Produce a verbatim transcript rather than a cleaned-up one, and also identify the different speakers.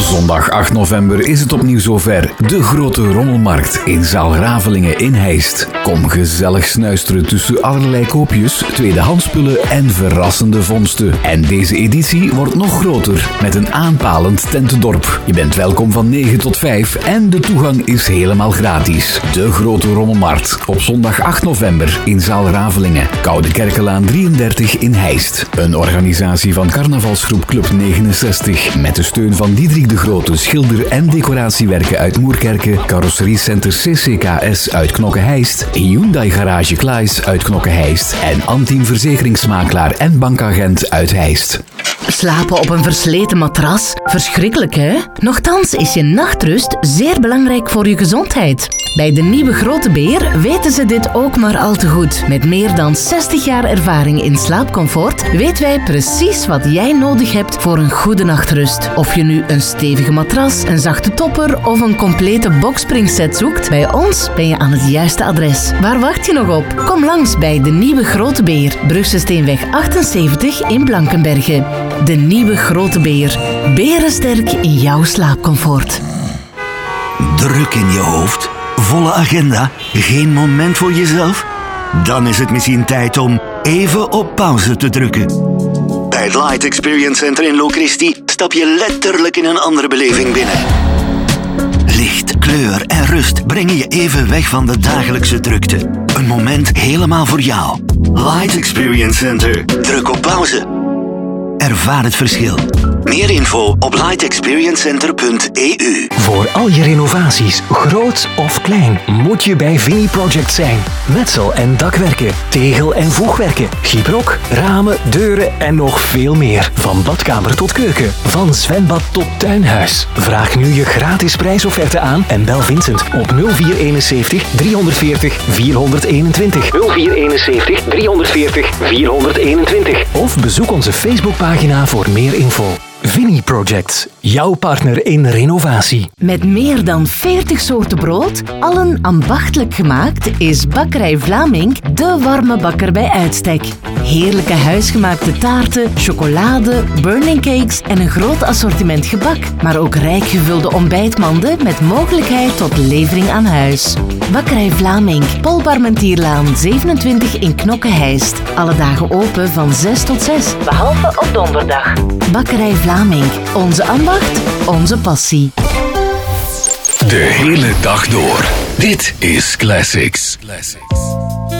Speaker 1: Zondag acht november is het opnieuw zover. De grote rommelmarkt in zaal Ravelingen in Heist. Kom gezellig snuisteren tussen allerlei koopjes, tweedehandsspullen en verrassende vondsten. En deze editie wordt nog groter met een aanpalend tentendorp. Je bent welkom van negen tot vijf en de toegang is helemaal gratis. De grote rommelmarkt op zondag acht november in zaal Ravelingen. Koude Kerkelaan drieëndertig in Heist. Een organisatie van carnavalsgroep Club negenenzestig met de steun van Diederik de Grote, schilder- en decoratiewerken uit Moerkerke, carrosseriecenter C C K S uit Knokke-Heist, Hyundai Garage Klaes uit Knokke-Heist en Antiem verzekeringsmakelaar en bankagent uit Heist.
Speaker 2: Slapen op een versleten matras? Verschrikkelijk, hè? Nochtans is je nachtrust zeer belangrijk voor je gezondheid. Bij de Nieuwe Grote Beer weten ze dit ook maar al te goed. Met meer dan zestig jaar ervaring in slaapcomfort weten wij precies wat jij nodig hebt voor een goede nachtrust. Of je nu een stevige matras, een zachte topper of een complete boxspringset zoekt, bij ons ben je aan het juiste adres. Waar wacht je nog op? Kom langs bij de Nieuwe Grote Beer, Brugse Steenweg achtenzeventig in Blankenberge. De Nieuwe Grote Beer. Berensterk in jouw slaapcomfort.
Speaker 3: Druk in je hoofd? Volle agenda? Geen moment voor jezelf? Dan is het misschien tijd om even op pauze te drukken. Bij het Light Experience Center in Locristi stap je letterlijk in een andere beleving binnen. Licht, kleur en rust brengen je even weg van de dagelijkse drukte. Een moment helemaal voor jou. Light Experience Center. Druk op pauze. Ervaar het verschil. Meer info op light experience center punt e u.
Speaker 4: Voor al je renovaties, groot of klein, moet je bij Vini Project zijn. Metsel- en dakwerken, tegel- en voegwerken, gyprok, ramen, deuren en nog veel meer. Van badkamer tot keuken, van zwembad tot tuinhuis. Vraag nu je gratis prijsofferte aan en bel Vincent op nul vier eenenzeventig driehonderdveertig vierhonderdeenentwintig. nul vier eenenzeventig driehonderdveertig vierhonderdeenentwintig. Of bezoek onze Facebookpagina voor meer info. Vini Project, jouw partner in renovatie.
Speaker 2: Met meer dan veertig soorten brood, allen ambachtelijk gemaakt, is Bakkerij Vlaming de warme bakker bij uitstek. Heerlijke huisgemaakte taarten, chocolade, burning cakes en een groot assortiment gebak. Maar ook rijk gevulde ontbijtmanden met mogelijkheid tot levering aan huis. Bakkerij Vlaming, Paul Parmentierlaan zevenentwintig in Knokke-Heist. Alle dagen open van zes tot zes, behalve op donderdag. Bakkerij Vlaming, onze ambacht, onze passie.
Speaker 1: De hele dag door. Dit is Classics. Classics.